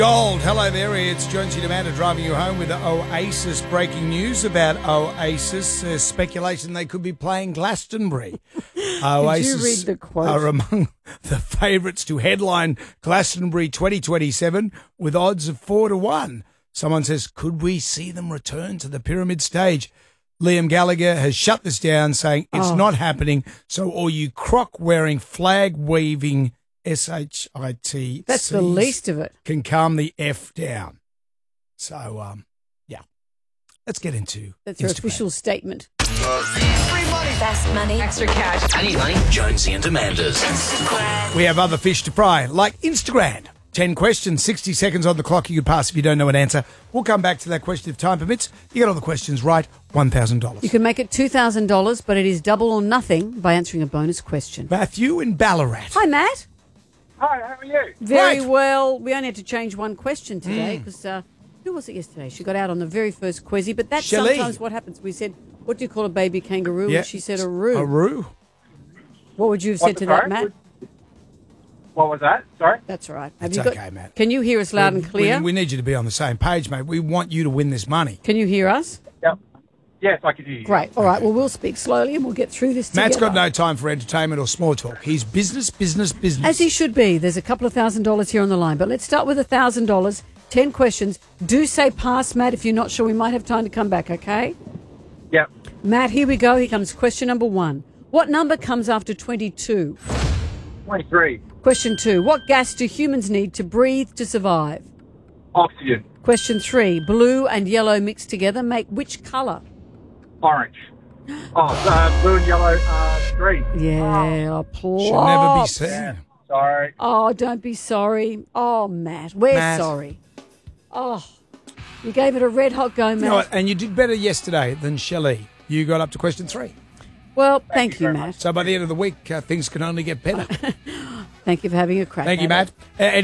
Gold. Hello there, it's Jonesy and Amanda driving you home with the Oasis breaking news about Oasis. There's speculation they could be playing Glastonbury. Oasis Did you read the quote? are among the favourites to headline Glastonbury 2027 with odds of 4-1. Someone says, could we see them return to the pyramid stage? Liam Gallagher has shut this down, saying it's not happening. So all you croc-wearing, flag-waving SHIT. That's the least of it. Can calm the F down. So, yeah. Let's get into That's your Instagram. official statement. Free money. Fast money. Extra cash. I need money. Jonesy and Amanda's. Instagram. We have other fish to fry, like Instagram. 10 questions, 60 seconds on the clock. You could pass if you don't know an answer. We'll come back to that question if time permits. You get all the questions right, $1,000. You can make it $2,000, but it is double or nothing by answering a bonus question. Matthew in Ballarat. Hi, Matt. Hi, how are you? Very Right. well. We only had to change one question today because who was it yesterday? She got out on the very first quizzy, but that's Shelley. sometimes what happens. We said, what do you call a baby kangaroo? Yeah. And she said a roo. A roo. What would you have said to that, Matt? What was that? Sorry? That's all right. It's you got, okay, Matt. Can you hear us loud and clear? We need you to be on the same page, mate. We want you to win this money. Can you hear us? Yep. Yes, I can hear you. Great. All right. Well, we'll speak slowly and we'll get through this together. Matt's got no time for entertainment or small talk. He's business, business, business. As he should be. There's a couple of $1,000 here on the line, but let's start with $1,000. 10 questions. Do say pass, Matt. If you're not sure, we might have time to come back, okay? Yep. Matt, here we go. Here comes question number 1. What number comes after 22? 23. Question 2. What gas do humans need to breathe to survive? Oxygen. Question 3. Blue and yellow mixed together make which colour? Orange. Blue and yellow, green. Yeah, Should never be plop. seen. Sorry. Oh, don't be sorry. Oh, Matt, we're Matt. sorry. Oh, you gave it a red hot go, Matt. You know what? And you did better yesterday than Shelley. You got up to question 3. Well, thank you, Matt. So by the end of the week, things can only get better. Thank you for having a crack. Thank you, at it. Matt.